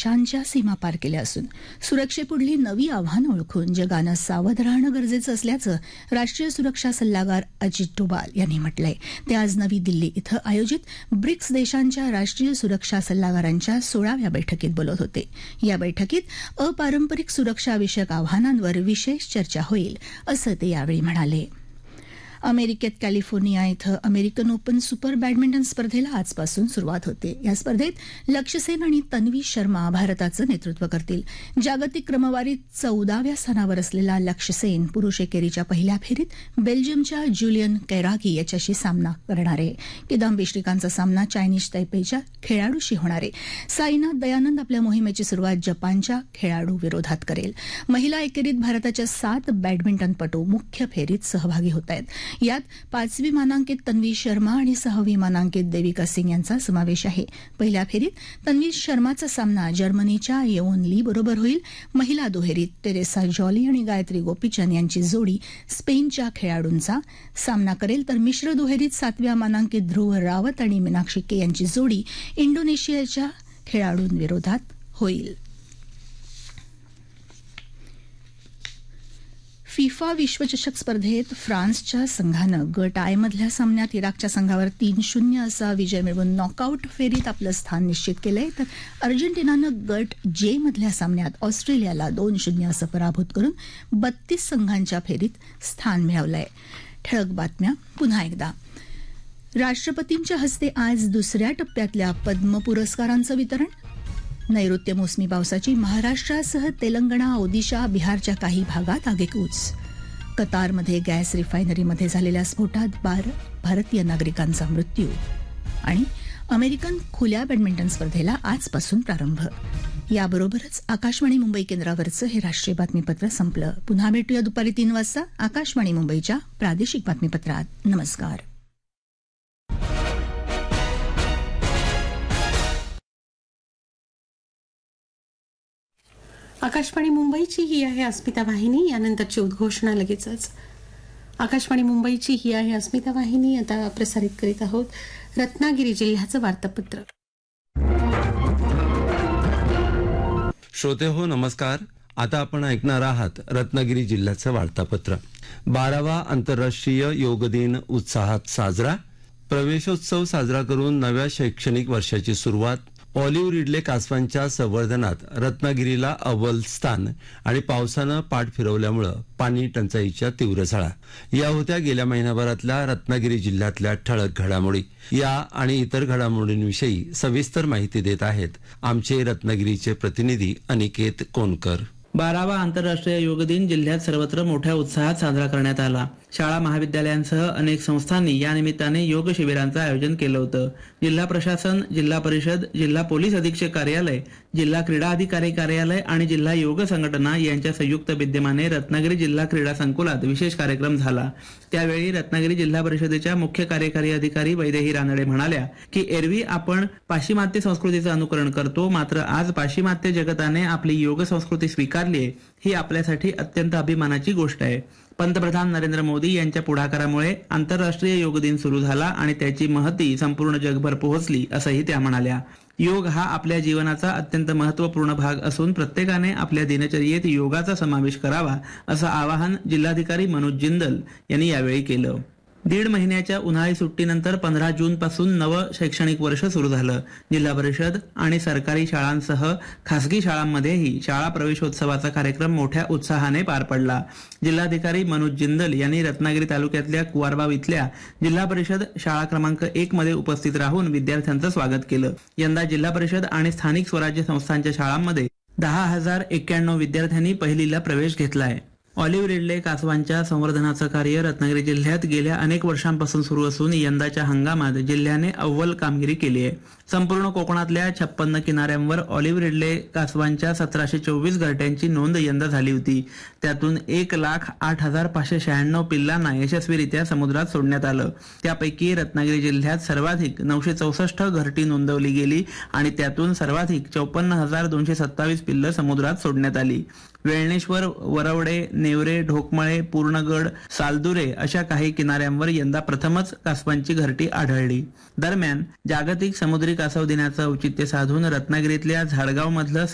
देशांच्या सीमा पार केल्या असून सुरक्षेपुढली नवी आव्हानं ओळखून जगानं सावध राहणं गरजेचं असल्याचं राष्ट्रीय सुरक्षा सल्लागार अजित डोभाल यांनी म्हटलंय. ते आज नवी दिल्ली इथं आयोजित ब्रिक्स देशांच्या राष्ट्रीय सुरक्षा सल्लागारांच्या 16व्या बैठकीत बोलत होते. या बैठकीत अपारंपरिक सुरक्षाविषयक आव्हानांवर विशेष चर्चा होईल असं ते यावेळी म्हणाले. अमेरिकेत कॅलिफोर्निया इथं अमेरिकन ओपन सुपर बॅडमिंटन स्पर्धेला आजपासून सुरुवात होते. या स्पर्धेत लक्ष्य सेन आणि तन्वी शर्मा भारताचं नेतृत्व करतील. जागतिक क्रमवारीत 14व्या स्थानावर असलेला लक्ष्य सेन पुरुष एकेरीच्या पहिल्या फेरीत बेल्जियमच्या ज्युलियन कैरागी याच्याशी सामना करणार आहे. किदांबी श्रीकांतचा सामना चायनीज तैपेईच्या खेळाडूशी होणार आहे. साईनाथ दयानंद आपल्या मोहिमेची सुरुवात जपानच्या खेळाडू विरोधात करेल. महिला एकेरीत भारताच्या 7 बॅडमिंटनपटू मुख्य फेरीत सहभागी होत आहेत. यात 5वी मानांकित तन्वी शर्मा आणि 6वी मानांकित देविका सिंग यांचा समावेश आहे. पहिल्या फेरीत तन्वी शर्माचा सामना जर्मनीच्या येओन ली बरोबर होईल. महिला दुहेरीत टेरेसा जॉली आणि गायत्री गोपीचंद यांची जोडी स्पेनच्या खेळाडूंचा सामना करेल, तर मिश्र दुहेरीत 7व्या मानांकित ध्रुव रावत आणि मीनाक्षी के यांची जोडी इंडोनेशियाच्या खेळाडूंविरोधात होईल. फिफा विश्वचषक स्पर्धेत फ्रान्सच्या संघानं गट आय मधल्या सामन्यात इराकच्या संघावर 3-0 असा विजय मिळवून नॉकआउट फेरीत आपलं स्थान निश्चित केलंय, तर अर्जेंटिनानं गट जे मधल्या सामन्यात ऑस्ट्रेलियाला 2-0 असं पराभूत करून 32 संघांच्या फेरीत स्थान मिळवलंय. ठळक बातम्या पुन्हा एकदा. राष्ट्रपतींच्या हस्ते आज दुसऱ्या टप्प्यातल्या पद्म पुरस्कारांचं वितरण. नैऋत्य मोसमी पावसाची महाराष्ट्रासह तेलंगणा, ओदिशा, बिहारच्या काही भागात आगेकूच. कतारमध्ये गॅस रिफायनरीमध्ये झालेल्या स्फोटात 12 भारतीय नागरिकांचा मृत्यू. आणि अमेरिकन खुल्या बॅडमिंटन स्पर्धेला आजपासून प्रारंभ. याबरोबरच आकाशवाणी मुंबई केंद्रावरचं हे राष्ट्रीय बातमीपत्र संपलं. पुन्हा भेटूया दुपारी 3 वाजता आकाशवाणी मुंबईच्या प्रादेशिक बातमीपत्रात. नमस्कार. आकाशवाणी मुंबईची ही आहे अस्मिता वाहिनी. यानंतरची उद्घोषणा लगेचच. आकाशवाणी मुंबईची ही आहे अस्मिता वाहिनी. आता प्रसारित करीत आहोत रत्नागिरी जिल्ह्याचं वार्तापत्र. श्रोते हो, नमस्कार. आता आपण ऐकणार आहात रत्नागिरी जिल्ह्याचं वार्तापत्र. 12वा आंतरराष्ट्रीय योग दिन उत्साहात साजरा. प्रवेशोत्सव साजरा करून नव्या शैक्षणिक वर्षाची सुरुवात. ऑलिव्ह रिडले कासवांच्या संवर्धनात रत्नागिरीला अव्वल स्थान आणि पावसानं पाठ फिरवल्यामुळं पाणी टंचाईच्या तीव्र झळा. या होत्या गेल्या महिनाभरातल्या रत्नागिरी जिल्ह्यातल्या ठळक घडामोडी. या आणि इतर घडामोडींविषयी सविस्तर माहिती देत आहेत आमचे रत्नागिरीचे प्रतिनिधी अनिकेत कोणकर. 12वा आंतरराष्ट्रीय योग दिन जिल्ह्यात सर्वत्र मोठ्या उत्साहात साजरा करण्यात आला. शाळा महाविद्यालयांसह अनेक संस्थांनी या निमित्ताने योग शिबिरांचं आयोजन केलं होतं. जिल्हा प्रशासन, जिल्हा परिषद, जिल्हा पोलीस अधीक्षक कार्यालय, जिल्हा क्रीडा अधिकारी कार्यालय आणि जिल्हा योग संघटना यांच्या संयुक्त विद्यमाने रत्नागिरी जिल्हा क्रीडा संकुलात विशेष कार्यक्रम झाला. त्यावेळी रत्नागिरी जिल्हा परिषदेच्या मुख्य कार्यकारी अधिकारी वैदेही रानडे म्हणाल्या की एरवी आपण पाश्चिमात्य संस्कृतीचं अनुकरण करतो, मात्र आज पाश्चिमात्य जगताने आपली योग संस्कृती स्वीकारली आहे. ही आपल्यासाठी अत्यंत अभिमानाची गोष्ट आहे. पंतप्रधान नरेंद्र मोदी यांच्या पुढाकारामुळे आंतरराष्ट्रीय योग दिन सुरू झाला आणि त्याची महती संपूर्ण जगभर पोहोचली, असंही त्या म्हणाल्या. योग हा आपल्या जीवनाचा अत्यंत महत्वपूर्ण भाग असून प्रत्येकाने आपल्या दिनचर्येत योगाचा समावेश करावा, असं आवाहन जिल्हाधिकारी मनोज जिंदल यांनी यावेळी केलं. 1.5 महिन्याच्या उन्हाळी सुट्टीनंतर 15 जून पासून नवं शैक्षणिक वर्ष सुरू झालं. जिल्हा परिषद आणि सरकारी शाळांसह खासगी शाळांमध्येही शाळा प्रवेशोत्सवाचा कार्यक्रम मोठ्या उत्साहाने पार पडला. जिल्हाधिकारी मनोज जिंदल यांनी रत्नागिरी तालुक्यातल्या कुवारबाव इथल्या जिल्हा परिषद शाळा क्रमांक 1 मध्ये उपस्थित राहून विद्यार्थ्यांचं स्वागत केलं. यंदा जिल्हा परिषद आणि स्थानिक स्वराज्य संस्थांच्या शाळांमध्ये 10,091 विद्यार्थ्यांनी पहिलीला प्रवेश घेतलाय. ऑलिव्ह रिडले कासवांच्या संवर्धनाचं कार्य रत्नागिरी जिल्ह्यात गेल्या अनेक वर्षांपासून सुरू असून यंदाच्या हंगामात जिल्ह्याने अव्वल कामगिरी केली आहे. संपूर्ण कोकणातल्या 56 किनाऱ्यांवर ऑलिव्ह रिडले कासवांच्या 1724 घरट्यांची नोंद यंदा झाली होती. त्यातून 1,08,596 पिल्लांना यशस्वीरित्या समुद्रात सोडण्यात आलं. त्यापैकी रत्नागिरी जिल्ह्यात सर्वाधिक 964 घरटी नोंदवली गेली आणि त्यातून सर्वाधिक 54,227 पिल्लं समुद्रात सोडण्यात आली. वेळणेश्वर, वरवडे, नेवरे, ढोकमळे, पूर्णगड, सालदुरे अशा काही किनाऱ्यांवर यंदा प्रथमच कासवांची घरटी आढळली. दरम्यान जागतिक समुद्री कासव दिनाचं औचित्य साधून रत्नागिरीतल्या झाडगाव मधलं